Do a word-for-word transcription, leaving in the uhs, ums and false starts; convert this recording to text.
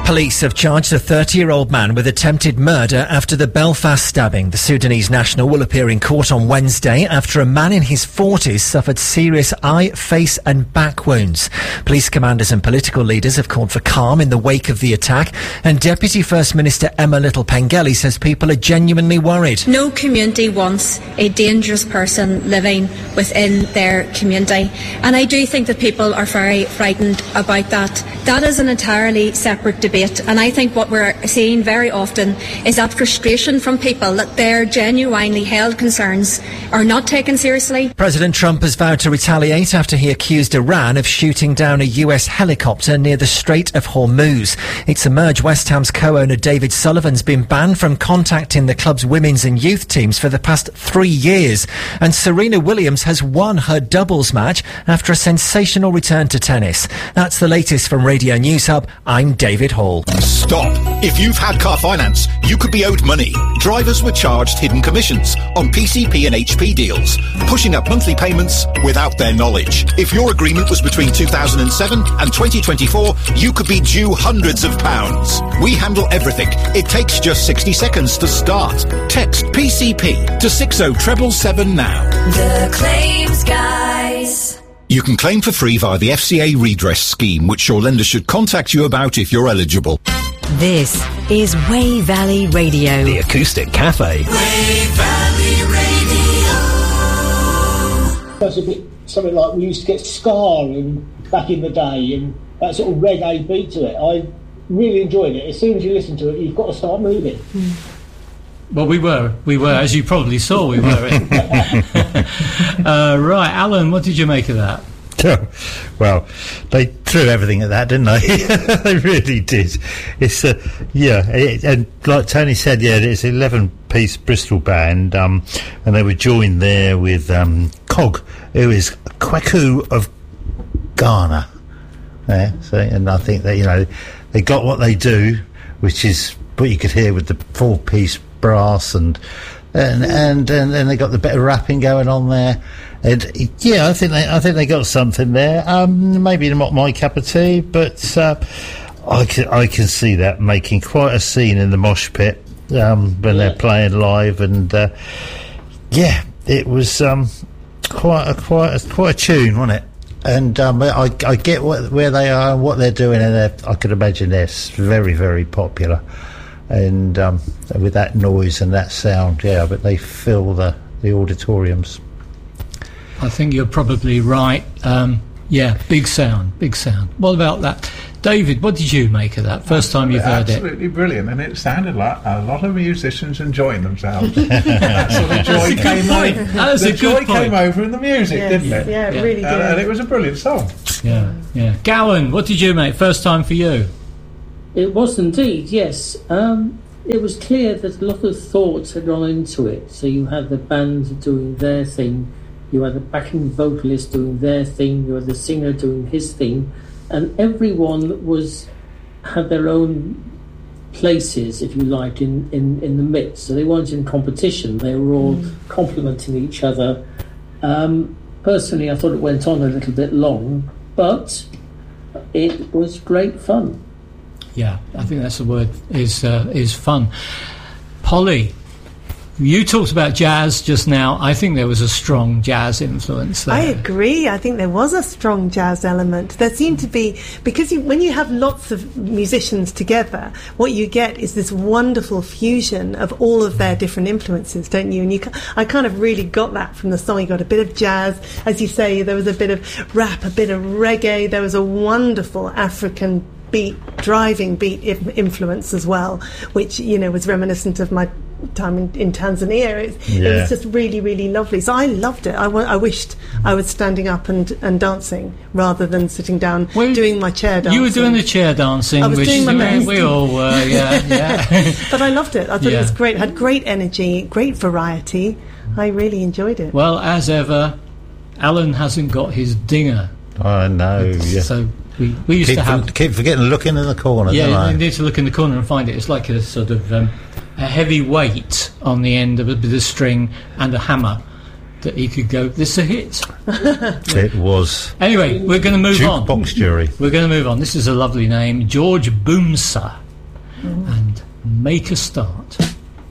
Police have charged a thirty-year-old man with attempted murder after the Belfast stabbing. The Sudanese national will appear in court on Wednesday after a man in his forties suffered serious eye, face and back wounds. Police commanders and political leaders have called for calm in the wake of the attack, and Deputy First Minister Emma Little-Pengelly says people are genuinely worried. No community wants a dangerous person living within their community, and I do think that people are very frightened about that. That is an entirely separate debate. And I think what we're seeing very often is that frustration from people that their genuinely held concerns are not taken seriously. President Trump has vowed to retaliate after he accused Iran of shooting down a U S helicopter near the Strait of Hormuz. It's emerged West Ham's co-owner David Sullivan's been banned from contacting the club's women's and youth teams for the past three years. And Serena Williams has won her doubles match after a sensational return to tennis. That's the latest from Radio News Hub. I'm David Hall. Stop. If you've had car finance, you could be owed money. Drivers were charged hidden commissions on P C P and H P deals, pushing up monthly payments without their knowledge. If your agreement was between two thousand seven and twenty twenty-four, you could be due hundreds of pounds. We handle everything. It takes just sixty seconds to start. Text P C P to six oh seven seven now. The Claims Guys. You can claim for free via the F C A redress scheme, which your lender should contact you about if you're eligible. This is Way Valley Radio. The Acoustic Cafe. Way Valley Radio. That's a bit something like we used to get ska in back in the day, and that sort of reggae beat to it. I really enjoyed it. As soon as you listen to it, you've got to start moving. Mm. Well, we were, we were, as you probably saw, we were. uh, right, Alan, what did you make of that? Well, they threw everything at that, didn't they? They really did. It's a, uh, yeah, it, and like Tony said, yeah, it's an eleven-piece Bristol band, um, and they were joined there with um, Cog, who is Kwaku of Ghana. Yeah, so, and I think that, you know, they got what they do, which is what you could hear with the four-piece brass and and and and then they got the bit of rapping going on there, and yeah, I think they I think they got something there. Um, maybe not my cup of tea, but uh, I can I can see that making quite a scene in the mosh pit um, when yeah. they're playing live, and uh, yeah, it was um, quite a quite a, quite a tune, wasn't it? And um, I I get what, where they are and what they're doing, and I could imagine they're very very popular. And um, with that noise and that sound, yeah, but they fill the, the auditoriums. I think you're probably right. Um, yeah, big sound, big sound. What about that? David, what did you make of that? First time you've heard absolutely it. Absolutely brilliant, and it sounded like a lot of musicians enjoying themselves. That sort of joy came over. That was the a good joy point. came over in the music, yes, didn't it? Yeah, it yeah. really did. Uh, and it was a brilliant song. Yeah, yeah. Gowan, what did you make? First time for you? It was indeed, yes. Um, it was clear that a lot of thoughts had gone into it. So you had the band doing their thing, you had the backing vocalist doing their thing, you had the singer doing his thing, and everyone was had their own places, if you like, in, in, in the mix. So they weren't in competition, they were all mm. complementing each other. Um, personally, I thought it went on a little bit long, but it was great fun. Yeah, I think that's the word, is uh, is fun. Polly, you talked about jazz just now. I think there was a strong jazz influence there. I agree. I think there was a strong jazz element. There seemed to be, because you, when you have lots of musicians together, what you get is this wonderful fusion of all of their different influences, don't you? And you, I kind of really got that from the song. You got a bit of jazz, as you say, there was a bit of rap, a bit of reggae, there was a wonderful African beat, driving beat influence as well, which, you know, was reminiscent of my time in, in Tanzania. It, yeah. it was just really, really lovely. So I loved it. I, w- I wished I was standing up and, and dancing rather than sitting down well, doing my chair dancing. You were doing the chair dancing. I was which doing my best. We all were, yeah, yeah. But I loved it. I thought yeah. it was great. It had great energy, great variety. I really enjoyed it. Well, as ever, Alan hasn't got his dinger. I know, yeah. So we, we used keep to have... For, keep forgetting to look in the corner, yeah, don't I? you need to look in the corner and find it. It's like a sort of um, a heavy weight on the end of a bit of string and a hammer. that he could go, this is a hit. It was. Anyway, we're going to move on. Jukebox Jury. We're going to move on. This is a lovely name, George Boomser, and Make a Start.